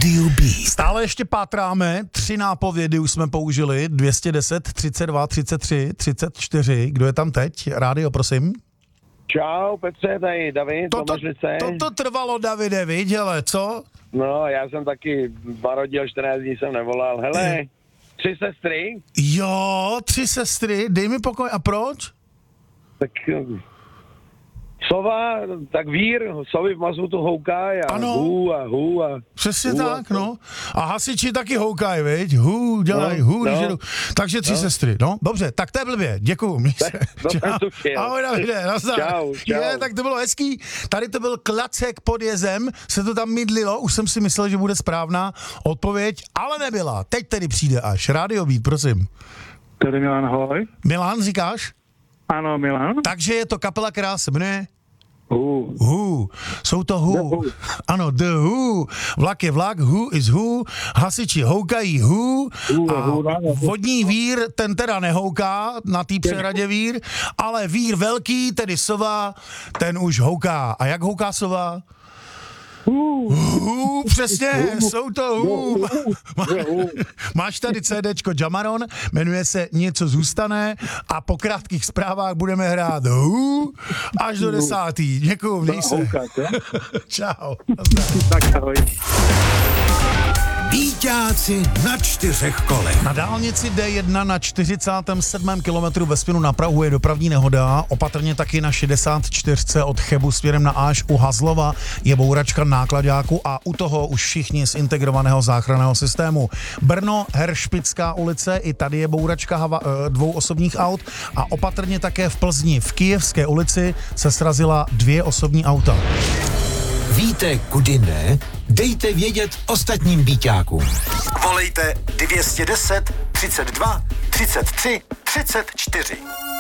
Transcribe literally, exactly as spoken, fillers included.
Rádio B. Stále ještě pátráme, tři nápovědy už jsme použili, dvě stě deset, třicet dva, třicet tři, třicet čtyři. Kdo je tam teď? Rádio, prosím. Čau, Petře, tady David, To, to, Tomařice. to, to trvalo, Davide, viď, hele, co? No, já jsem taky marodil, čtrnáct dní jsem nevolal. Hele, tři sestry, Jo, tři sestry, dej mi pokoj, a proč? tak sova, tak vír, sovy v mazutu houkají a Ano. hů a hů a... Přesně hů tak, a no. A hasiči taky houkají, viď? Hů, dělají, No, hů, no. když jedu. Takže tři No. sestry, no. Dobře, tak to je blbě, děkuju. Měj se. no, Čau. tak to chtěl. Ahoj, Davide, nazdar. Čau, čau. Je, tak to bylo hezký. Tady to byl klacek pod jezem, se to tam mydlilo, už jsem si myslel, že bude správná odpověď, ale nebyla. Teď tedy přijde až. Rádio Beat, prosím. Tady Milan, ahoj. Milan, říkáš? Ano, Milan. Takže je to kapela, která se jmenuje Uh. Who. Jsou to Who. Who. Ano, The Who. Vlak je vlak, Who is Who. Hasiči houkají Who. Who, A who, no, no. vodní vír, ten teda nehouká na té přehradě vír, ale vír velký, tedy sova, ten už houká. A jak houká sova? Uh. Who, přesně, jsou to Who. Who. Máš tady CDčko Jamaron, jmenuje se Něco zůstane a po krátkých zprávách budeme hrát Who až do desátý. Děkuju, měj se. Houkat, jo? Čau. Tak ahoj. Víťáci na čtyřech kolech. Na dálnici D jedna na čtyřicátém sedmém kilometru ve směru na Prahu je dopravní nehoda, opatrně taky na šedesát čtyřce od Chebu směrem na Áš u Hazlova je bouračka náklaďáku a u toho už všichni z integrovaného záchranného systému. Brno, Heršpická ulice, i tady je bouračka hava, dvou osobních aut a opatrně také v Plzni v Kyjevské ulici se srazila dvě osobní auta. Víte, kudy ne? Dejte vědět ostatním víťákům. Volejte dvě stě deset, třicet dva, třicet tři, třicet čtyři.